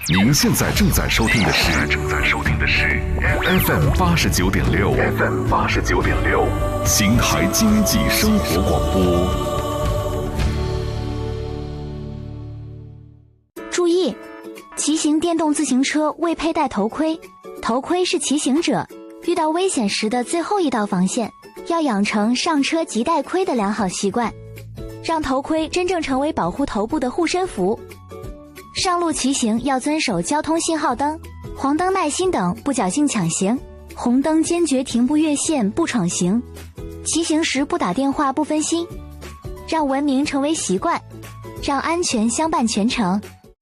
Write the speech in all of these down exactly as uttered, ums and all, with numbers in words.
您现在正在收听的是正在收听的是 F M 八十九点六 F M 八十九点六邢台经济生活广播。 注意，骑行电动自行车未佩戴头盔，头盔是骑行者遇到危险时的最后一道防线，要养成上车即戴盔的良好习惯，让头盔真正成为保护头部的护身符。上路骑行要遵守交通信号灯、黄灯耐心等，不侥幸抢行；红灯坚决停步越线，不闯行。骑行时不打电话，不分心，让文明成为习惯，让安全相伴全程。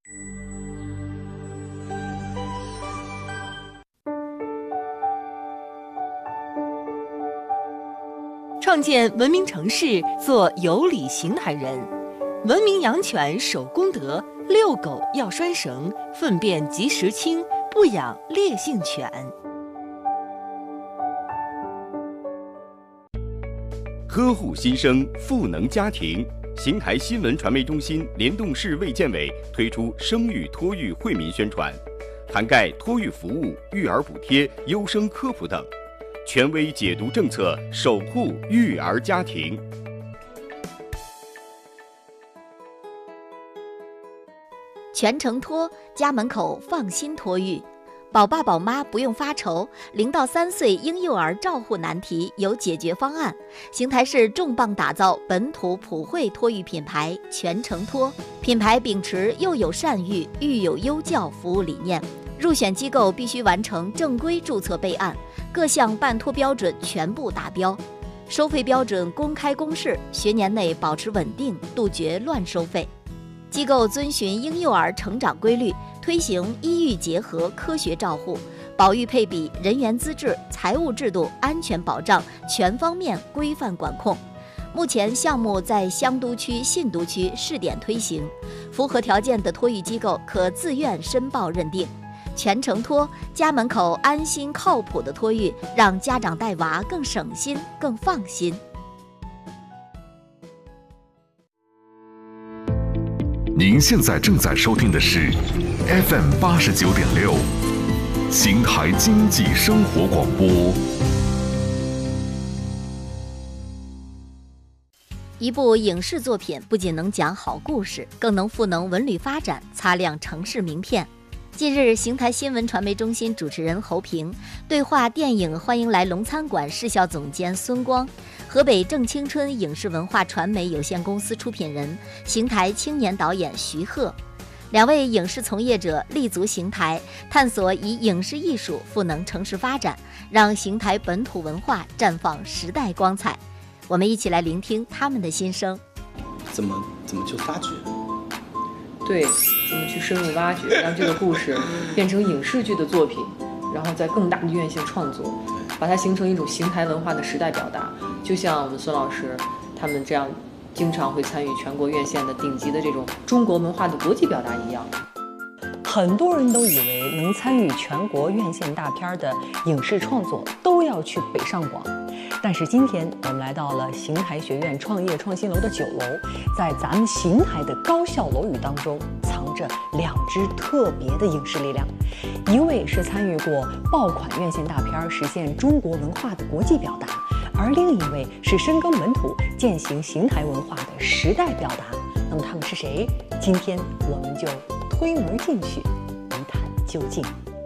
创建文明城市，做有礼邢台人。文明养犬守公德，遛狗要拴绳，粪便及时清，不养烈性犬。 呵护新生，赋能家庭。邢台新闻传媒中心联动市卫健委推出生育托育惠民宣传，涵盖托育服务、育儿补贴、优生科普等，权威解读政策，守护育儿家庭。 全程托，家门口放心托育，宝爸宝妈不用发愁，零到三岁婴幼儿照护难题有解决方案。邢台市重磅打造本土普惠托育品牌全程托，品牌秉持幼有善育、育有优教服务理念，入选机构必须完成正规注册备案，各项办托标准全部达标，收费标准公开公示，学年内保持稳定，杜绝乱收费。机构遵循婴幼儿成长规律，推行医育结合科学照护，保育配比、人员资质、财务制度、安全保障全方面规范管控。目前项目在香都区、信都区试点推行，符合条件的托育机构可自愿申报认定。全程托，家门口安心靠谱的托育，让家长带娃更省心、更放心。 您现在正在收听的是 F M 八十九点六邢台经济生活广播。 一部影视作品不仅能讲好故事，更能赋能文旅发展，擦亮城市名片。近日，邢台新闻传媒中心主持人侯平对话电影《欢迎来龙餐馆》市校总监孙光，河北正青春影视文化传媒有限公司出品人、邢台青年导演徐鹤，两位影视从业者立足邢台，探索以影视艺术赋能城市发展，让邢台本土文化绽放时代光彩。我们一起来聆听他们的心声。 怎么怎么去发掘？ 对，怎么去深入挖掘，让这个故事变成影视剧的作品，然后在更大的院线创作，把它形成一种邢台文化的时代表达。就像我们孙老师他们这样经常会参与全国院线的顶级的这种中国文化的国际表达一样。 很多人都以为能参与全国院线大片的影视创作都要去北上广，但是今天我们来到了邢台学院创业创新楼的九楼，在咱们邢台的高校楼宇当中藏着两支特别的影视力量，一位是参与过爆款院线大片实现中国文化的国际表达，而另一位是深耕本土践行邢台文化的时代表达。那么他们是谁？今天我们就推门进去一探究竟。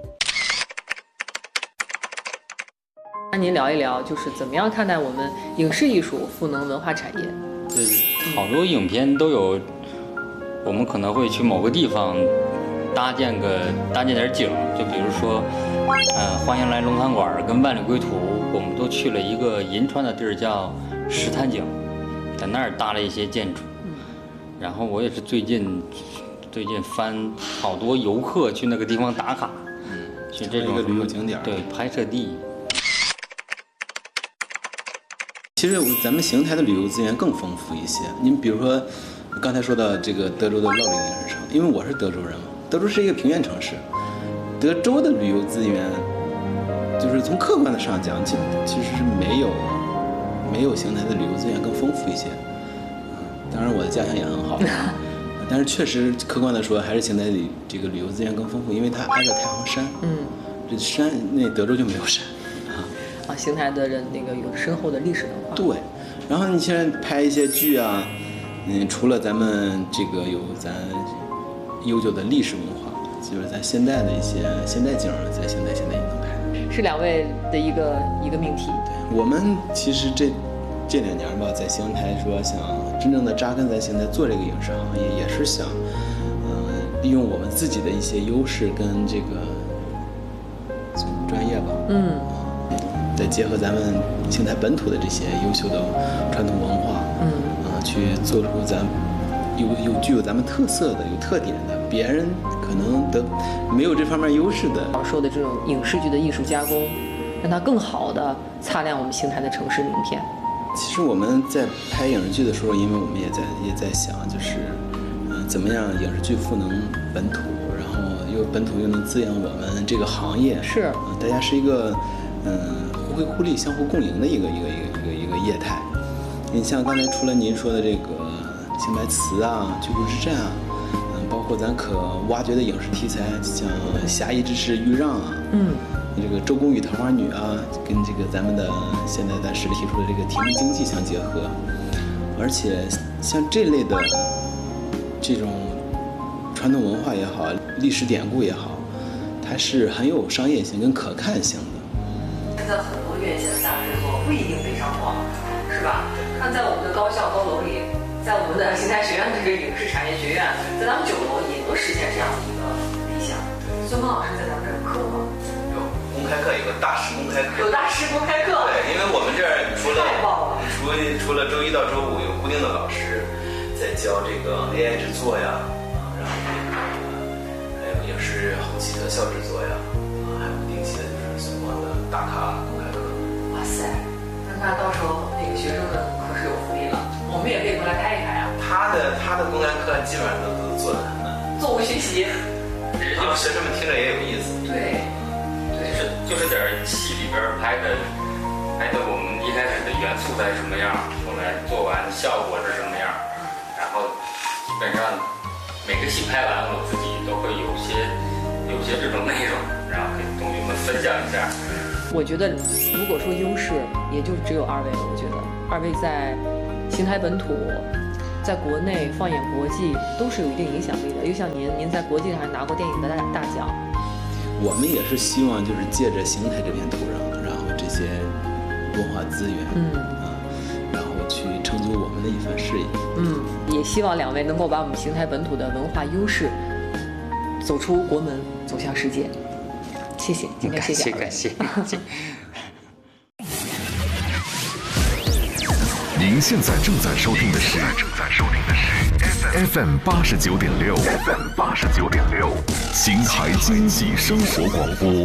那您聊一聊，就是怎么样看待我们影视艺术赋能文化产业？ 对，好多影片都有，我们可能会去某个地方搭建个搭建点景，就比如说，呃，欢迎来龙餐馆跟万里归途，我们都去了一个银川的地儿叫石滩井，在那儿搭了一些建筑。然后我也是最近最近翻好多游客去那个地方打卡， 嗯， 去这种旅游景点， 对，拍摄地。 其实咱们邢台的旅游资源更丰富一些。您比如说，刚才说到这个德州的乐陵影视城，因为我是德州人嘛，德州是一个平原城市，德州的旅游资源，就是从客观的上讲，其其实是没有没有邢台的旅游资源更丰富一些。当然，我的家乡也很好， 但是确实客观的说，还是邢台里这个旅游资源更丰富，因为它挨着太行山。 嗯， 这山那德州就没有山。 啊，邢台的人那个有深厚的历史文化。 对，然后你现在拍一些剧啊，嗯，除了咱们这个有咱悠久的历史文化，就是咱现代的一些现代景，在邢台现在也能拍。 是两位的一个一个命题。 对，我们其实这这两年吧，在邢台说想真正的扎根在邢台做这个影视行业，也是想，嗯、呃，利用我们自己的一些优势跟这个专业吧。 嗯。 再结合咱们邢台本土的这些优秀的传统文化， 嗯， 啊，去做出咱有有具有咱们特色的、有特点的，别人可能得没有这方面优势的。 老说的这种影视剧的艺术加工，让它更好的擦亮我们邢台的城市名片。 其实我们在拍影视剧的时候，因为我们也在也在想，就是嗯、呃，怎么样影视剧赋能本土，然后又本土又能滋养我们这个行业。 是， 呃、大家是一个嗯。互惠互利、相互共赢的一个一个一个一个一个业态。你像刚才除了您说的这个邢台词啊、巨鹿之战啊，嗯，包括咱可挖掘的影视题材，像侠义之士豫让啊， 嗯， 这个周公与桃花女啊，跟这个咱们的现在咱市里提出的这个体育经济相结合，而且像这类的这种传统文化也好、历史典故也好，它是很有商业性跟可看性的。 现在很多院线的大制作不一定北上广，是吧？看在我们的高校高楼里，在我们的邢台学院的这个影视产业学院，在咱们九楼也能实现这样的一个理想。孙峰老师在咱们这儿有课吗？ 有公开课，有个大师公开课。 有大师公开课。 对，因为我们这儿除了太棒了， 除除了周一到周五有固定的老师在教这个 A I 制作呀，啊，然后这个还有影视后期特效制作呀。还有定期的就是相关的大咖公开课。 哇塞，那那到时候那个学生们可是有福利了，我们也可以过来开一开啊。 他的他的公开课基本上都都做的很难， 座无虚席， 让学生们听着也有意思。 对， 对，就是就是点戏里边拍的拍的我们一开始的元素在什么样，后来做完效果是什么样，然后基本上每个戏拍完，我自己都会有些有些这种内容。然后跟同学们分享一下。 我觉得，如果说优势，也就只有二位了。我觉得二位在邢台本土，在国内放眼国际都是有一定影响力的。又像您，您在国际上还拿过电影的大大奖。 我们也是希望就是借着邢台这片土壤，然后这些文化资源， 嗯啊，然后去成就我们的一番事业。 嗯，也希望两位能够把我们邢台本土的文化优势走出国门，走向世界。谢谢，今天谢谢， 感谢感谢。 您现在正在收听的是正在收听的是 F M 八十九点六 F M 八十九点六，邢台经济生活广播。